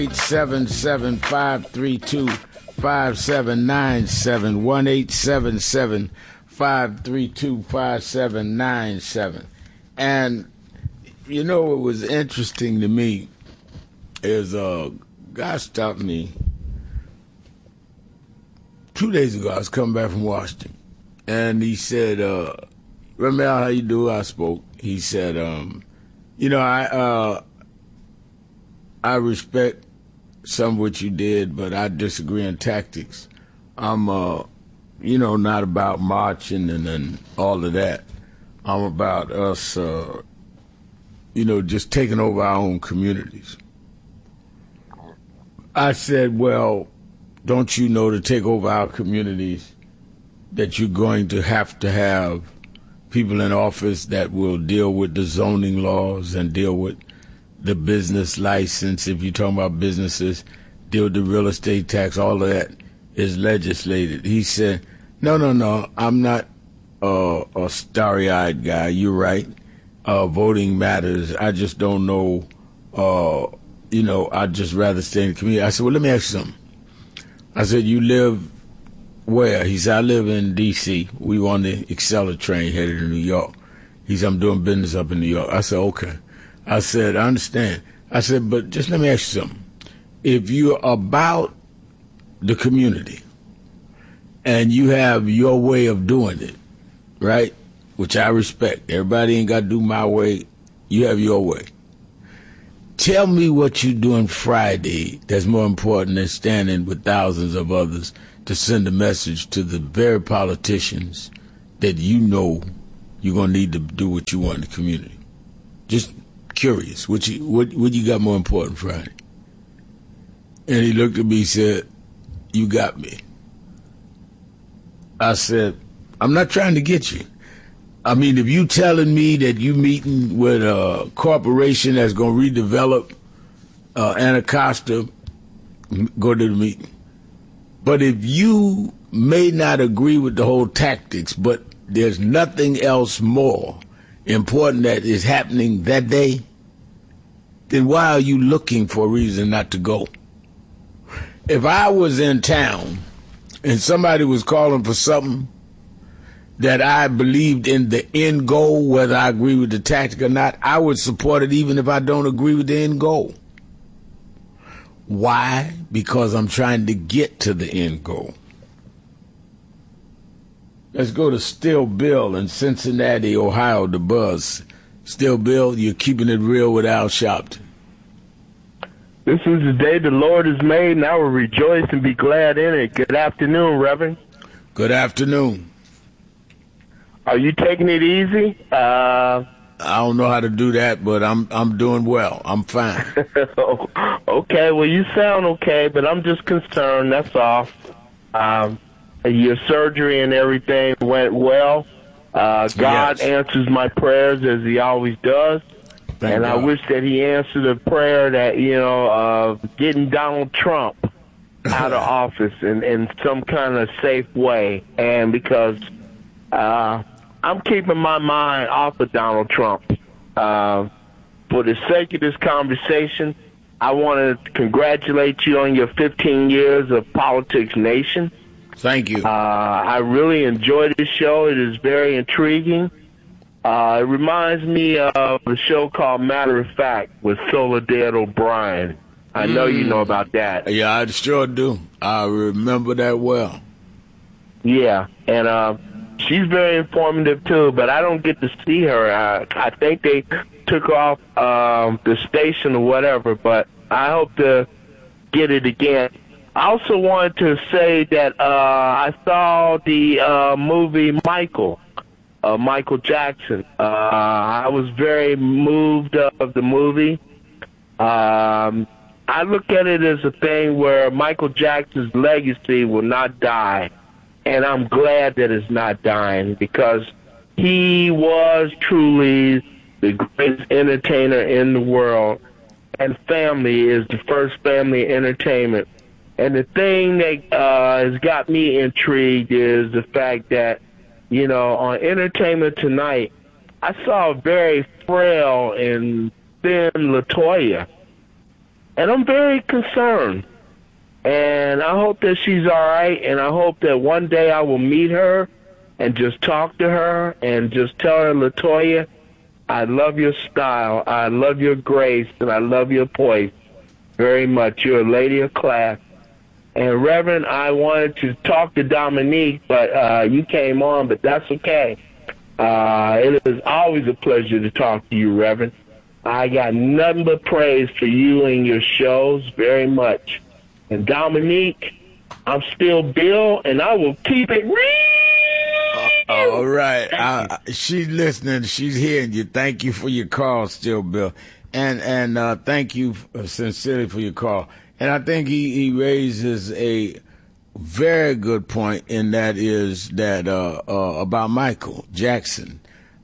877-532-5797, 1-877-532-5797. And you know what was interesting to me is a guy stopped me 2 days ago. I was coming back from Washington, and he said, remember how you do? I spoke. He said, I respect some of what you did, but I disagree on tactics. I'm, not about marching and all of that. I'm about us, just taking over our own communities. I said, well, don't you know to take over our communities that you're going to have people in office that will deal with the zoning laws and deal with the business license, if you're talking about businesses, deal with the real estate tax, all of that is legislated. He said, no, I'm not a starry-eyed guy. You're right. Voting matters. I just don't know, I'd just rather stay in the community. I said, well, let me ask you something. I said, you live where? He said, I live in D.C. We were on the Acela train headed to New York. He said, I'm doing business up in New York. I said, okay. I said, I understand. I said, but just let me ask you something. If you're about the community and you have your way of doing it, right, which I respect. Everybody ain't got to do my way. You have your way. Tell me what you're doing Friday that's more important than standing with thousands of others to send a message to the very politicians that you know you're going to need to do what you want in the community. Just curious, what you got more important Friday? And he looked at me and said, you got me. I said, I'm not trying to get you. I mean, if you telling me that you meeting with a corporation that's going to redevelop Anacostia, go to the meeting. But if you may not agree with the whole tactics, but there's nothing else more important that is happening that day, then why are you looking for a reason not to go? If I was in town and somebody was calling for something that I believed in the end goal, whether I agree with the tactic or not, I would support it even if I don't agree with the end goal. Why? Because I'm trying to get to the end goal. Let's go to Still Bill in Cincinnati, Ohio, the buzz. Still Bill, you're keeping it real with Al Sharpton. This is the day the Lord has made, and I will rejoice and be glad in it. Good afternoon, Reverend. Good afternoon. Are you taking it easy? I don't know how to do that, but I'm doing well. I'm fine. Okay, well, you sound okay, but I'm just concerned, that's all. Your surgery and everything went well. God answers my prayers as he always does. Thank God. I wish that he answered a prayer that, getting Donald Trump out of office in some kind of safe way. And because I'm keeping my mind off of Donald Trump. For the sake of this conversation, I want to congratulate you on your 15 years of Politics Nation. Thank you. I really enjoy this show. It is very intriguing. It reminds me of a show called Matter of Fact with Soledad O'Brien. I know you know about that. Yeah, I sure do. I remember that well. Yeah, and she's very informative, too, but I don't get to see her. I think they took off the station or whatever, but I hope to get it again. I also wanted to say that I saw the movie Michael Jackson. I was very moved of the movie. I look at it as a thing where Michael Jackson's legacy will not die. And I'm glad that it's not dying because he was truly the greatest entertainer in the world. And family is the first family entertainment. And the thing that has got me intrigued is the fact that, on Entertainment Tonight, I saw a very frail and thin LaToya. And I'm very concerned. And I hope that she's all right, and I hope that one day I will meet her and just talk to her and just tell her, Latoya, I love your style, I love your grace, and I love your poise very much. You're a lady of class. And Reverend, I wanted to talk to Dominique, but you came on, but that's okay. It is always a pleasure to talk to you, Reverend. I got nothing but praise for you and your shows very much. And Dominique, I'm still Bill, and I will keep it real. All right. She's listening. She's hearing you. Thank you for your call, still Bill. And thank you sincerely for your call. And I think he raises a very good point, and that is that about Michael Jackson.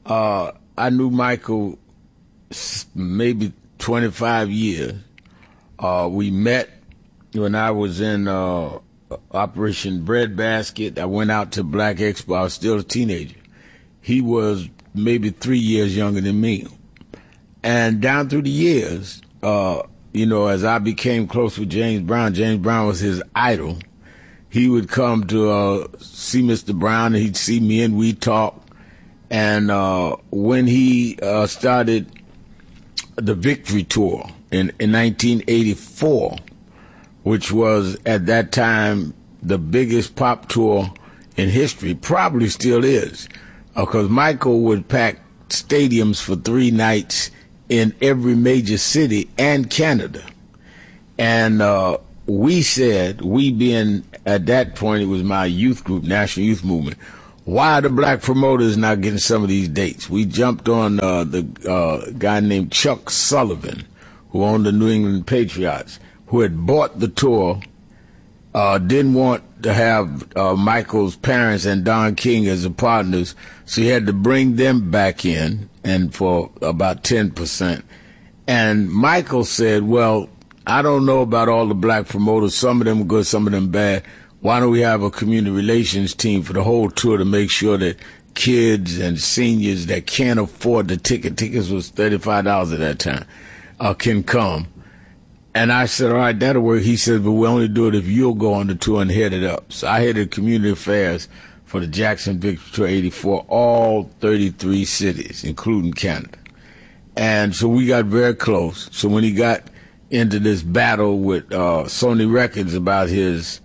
I knew Michael maybe 25 years. We met when I was in Operation Breadbasket. I went out to Black Expo. I was still a teenager. He was maybe 3 years younger than me. And down through the years, as I became close with James Brown was his idol. He would come to see Mr. Brown, and he'd see me, and we'd talk. And when he started the Victory Tour in 1984, which was at that time the biggest pop tour in history, probably still is, because Michael would pack stadiums for 3 nights in every major city and Canada. And we said, we being at that point, it was my youth group, National Youth Movement, why are the black promoters not getting some of these dates? We jumped on the guy named Chuck Sullivan, who owned the New England Patriots, who had bought the tour, didn't want to have Michael's parents and Don King as the partners, so he had to bring them back in, and for about 10%. And Michael said, well, I don't know about all the black promoters. Some of them good, some of them bad. Why don't we have a community relations team for the whole tour to make sure that kids and seniors that can't afford the tickets was $35 at that time, can come. And I said, all right, that'll work. He said, but we'll only do it if you'll go on the tour and head it up. So I headed community affairs for the Jackson Victory Tour 84, all 33 cities, including Canada. And so we got very close. So when he got into this battle with Sony Records about his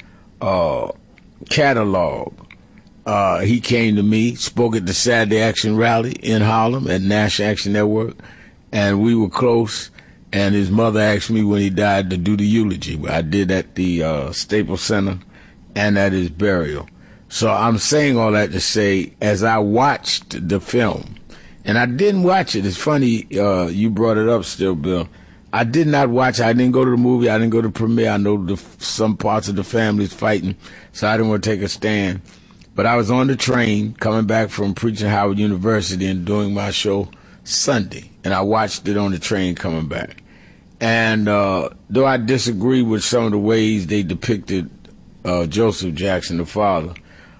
catalog, he came to me, spoke at the Saturday Action Rally in Harlem at National Action Network, and we were close. And his mother asked me when he died to do the eulogy. I did at the Staples Center and at his burial. So I'm saying all that to say, as I watched the film, and I didn't watch it. It's funny you brought it up still, Bill. I did not watch it. I didn't go to the movie. I didn't go to the premiere. I know some parts of the family's fighting, so I didn't want to take a stand. But I was on the train coming back from preaching at Howard University and doing my show Sunday, and I watched it on the train coming back. And though I disagree with some of the ways they depicted Joseph Jackson, the father,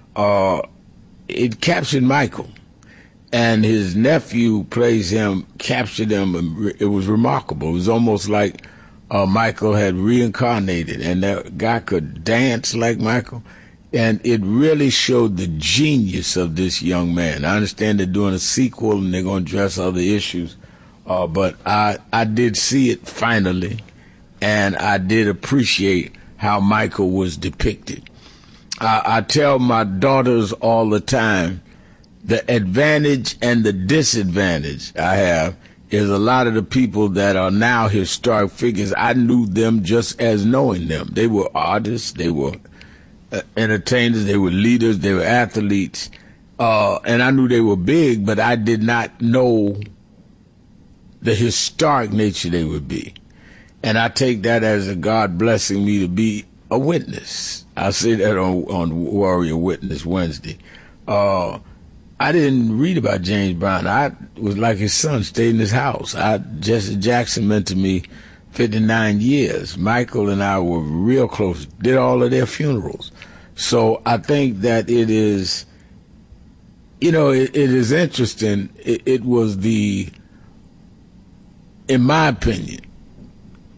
it captured Michael. And his nephew plays him, captured him, and it was remarkable. It was almost like Michael had reincarnated, and that guy could dance like Michael. And it really showed the genius of this young man. I understand they're doing a sequel, and they're going to address other issues. But I did see it finally, and I did appreciate how Michael was depicted. I tell my daughters all the time, the advantage and the disadvantage I have is a lot of the people that are now historic figures, I knew them just as knowing them. They were artists, they were entertainers, they were leaders, they were athletes, and I knew they were big, but I did not know the historic nature they would be. And I take that as a God blessing me to be a witness. I say that on Warrior Witness Wednesday. I didn't read about James Brown. I was like his son, stayed in his house. Jesse Jackson meant to me 59 years. Michael and I were real close, did all of their funerals. So I think that it is, it is interesting. It was in my opinion,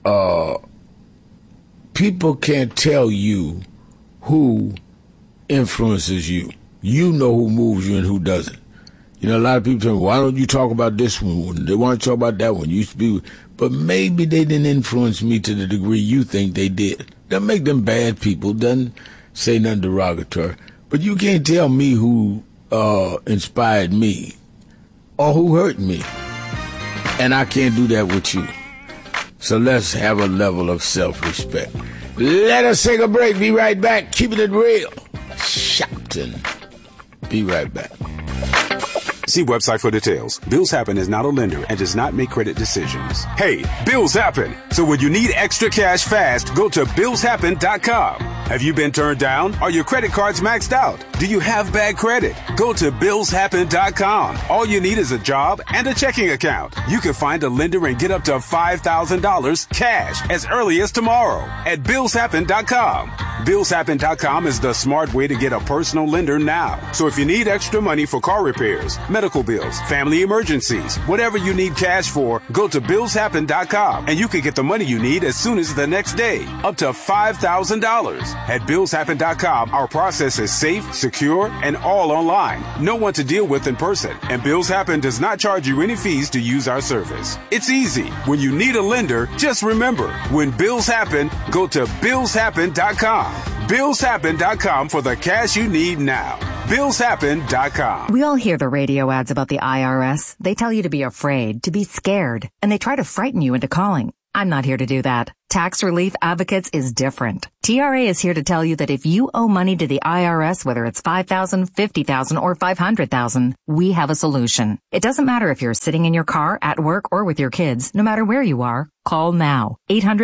people can't tell you who influences you. You know who moves you and who doesn't. You know, a lot of people tell me, why don't you talk about this one? They want to talk about that one. You used to be, but maybe they didn't influence me to the degree you think they did. Doesn't make them bad people, doesn't say nothing derogatory. But you can't tell me who inspired me or who hurt me. And I can't do that with you. So let's have a level of self-respect. Let us take a break. Be right back. Keeping it real. Shouting. Be right back. See website for details. Bills Happen is not a lender and does not make credit decisions. Hey, bills happen. So when you need extra cash fast, go to billshappen.com. Have you been turned down? Are your credit cards maxed out? Do you have bad credit? Go to billshappen.com. All you need is a job and a checking account. You can find a lender and get up to $5,000 cash as early as tomorrow at billshappen.com. Billshappen.com is the smart way to get a personal lender now. So if you need extra money for car repairs, medical bills, family emergencies, whatever you need cash for, go to billshappen.com and you can get the money you need as soon as the next day, up to $5,000. At billshappen.com, our process is safe, secure, and all online. No one to deal with in person, and Bills Happen does not charge you any fees to use our service. It's easy. When you need a lender, just remember, when bills happen, go to billshappen.com. Billshappen.com for the cash you need now. Billshappen.com. We all hear the radio ads about the IRS. They tell you to be afraid, to be scared, and they try to frighten you into calling. I'm not here to do that. Tax Relief Advocates is different. TRA is here to tell you that if you owe money to the IRS, whether it's $5,000, $50,000, or $500,000, we have a solution. It doesn't matter if you're sitting in your car, at work, or with your kids. No matter where you are, call now.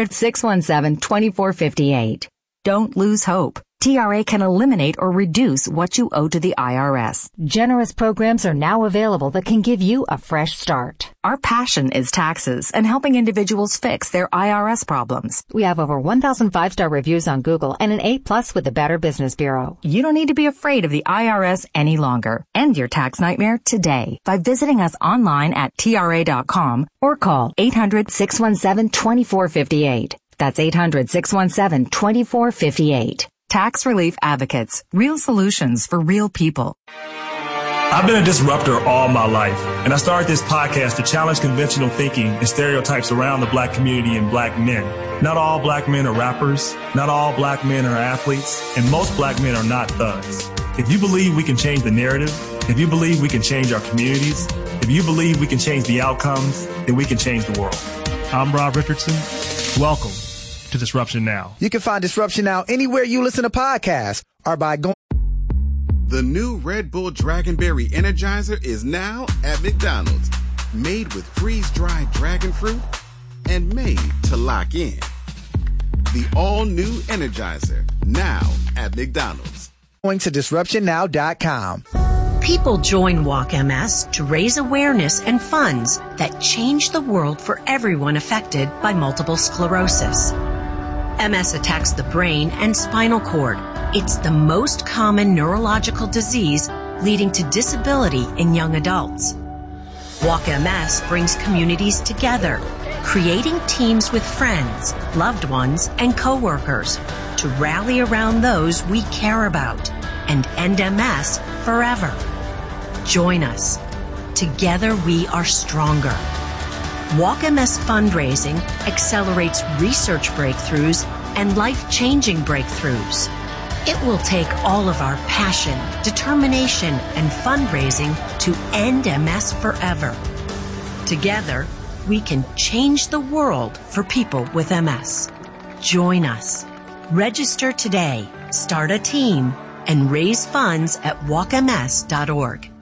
800-617-2458. Don't lose hope. TRA can eliminate or reduce what you owe to the IRS. Generous programs are now available that can give you a fresh start. Our passion is taxes and helping individuals fix their IRS problems. We have over 1,000 5-star reviews on Google and an A+ with the Better Business Bureau. You don't need to be afraid of the IRS any longer. End your tax nightmare today by visiting us online at TRA.com or call 800-617-2458. That's 800-617-2458. Tax Relief Advocates. Real solutions for real people. I've been a disruptor all my life, and I started this podcast to challenge conventional thinking and stereotypes around the black community and black men. Not all black men are rappers, not all black men are athletes, and most black men are not thugs. If you believe we can change the narrative, if you believe we can change our communities, if you believe we can change the outcomes, then we can change the world. I'm Rob Richardson. Welcome to Disruption Now. You can find Disruption Now anywhere you listen to podcasts or by going. The new Red Bull Dragonberry Energizer is now at McDonald's. Made with freeze-dried dragon fruit and made to lock in. The all-new Energizer, now at McDonald's. Going to DisruptionNow.com. People join Walk MS to raise awareness and funds that change the world for everyone affected by multiple sclerosis. MS attacks the brain and spinal cord. It's the most common neurological disease leading to disability in young adults. Walk MS brings communities together, creating teams with friends, loved ones, and coworkers to rally around those we care about and end MS forever. Join us. Together we are stronger. Walk MS fundraising accelerates research breakthroughs and life-changing breakthroughs. It will take all of our passion, determination, and fundraising to end MS forever. Together, we can change the world for people with MS. Join us. Register today, start a team, and raise funds at walkms.org.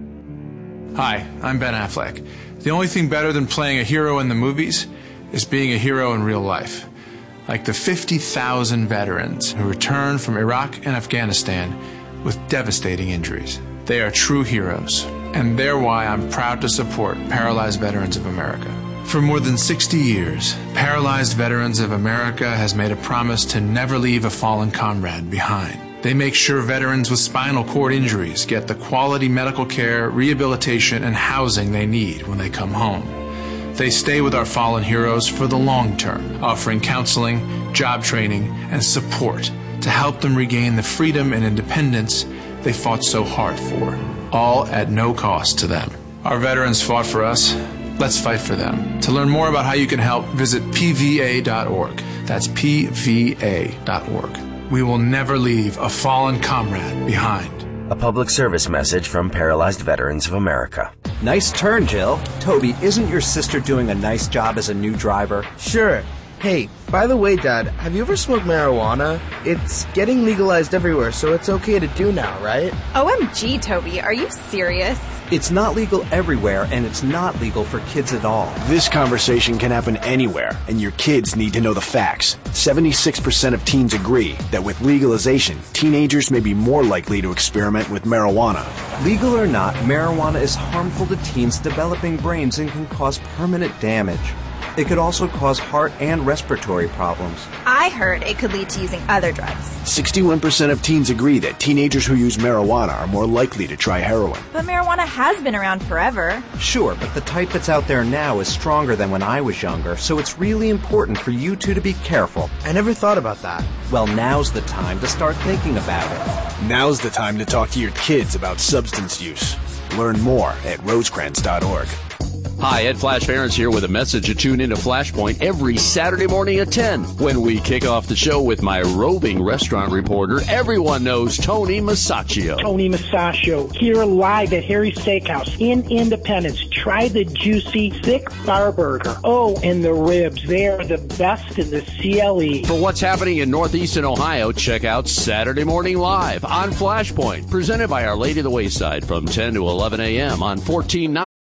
Hi, I'm Ben Affleck. The only thing better than playing a hero in the movies is being a hero in real life. Like the 50,000 veterans who returned from Iraq and Afghanistan with devastating injuries. They are true heroes, and they're why I'm proud to support Paralyzed Veterans of America. For more than 60 years, Paralyzed Veterans of America has made a promise to never leave a fallen comrade behind. They make sure veterans with spinal cord injuries get the quality medical care, rehabilitation, and housing they need when they come home. They stay with our fallen heroes for the long term, offering counseling, job training, and support to help them regain the freedom and independence they fought so hard for, all at no cost to them. Our veterans fought for us. Let's fight for them. To learn more about how you can help, visit pva.org. That's pva.org. We will never leave a fallen comrade behind. A public service message from Paralyzed Veterans of America. Nice turn, Jill. Toby, isn't your sister doing a nice job as a new driver? Sure. Hey, by the way, Dad, have you ever smoked marijuana? It's getting legalized everywhere, so it's okay to do now, right? OMG, Toby, are you serious? It's not legal everywhere, and it's not legal for kids at all. This conversation can happen anywhere, and your kids need to know the facts. 76% of teens agree that with legalization, teenagers may be more likely to experiment with marijuana. Legal or not, marijuana is harmful to teens' developing brains and can cause permanent damage. It could also cause heart and respiratory problems. I heard it could lead to using other drugs. 61% of teens agree that teenagers who use marijuana are more likely to try heroin. But marijuana has been around forever. Sure, but the type that's out there now is stronger than when I was younger, so it's really important for you two to be careful. I never thought about that. Well, now's the time to start thinking about it. Now's the time to talk to your kids about substance use. Learn more at rosecrans.org. Hi, Ed Flash Ferentz here with a message to tune into Flashpoint every Saturday morning at 10 when we kick off the show with my roving restaurant reporter. Everyone knows Tony Masaccio. Tony Masaccio here live at Harry's Steakhouse in Independence. Try the juicy, thick bar burger. Oh, and the ribs. They are the best in the CLE. For what's happening in Northeastern Ohio, check out Saturday Morning Live on Flashpoint, presented by Our Lady of the Wayside from 10 to 11 a.m. on 1490